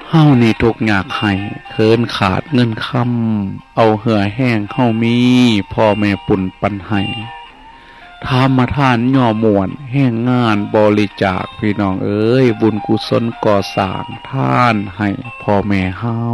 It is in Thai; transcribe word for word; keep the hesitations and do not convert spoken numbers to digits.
เฮานี่ทุกข์ยากให้เคินขาดเงินคำเอาเหือแห้งเฮามีพ่อแม่ปุ่นปันให้ธรรมทานย่อมวนแห่งงานบริจาคพี่น้องเอ้ยบุญกุศลก่อสร้างทานให้พ่อแม่เฮา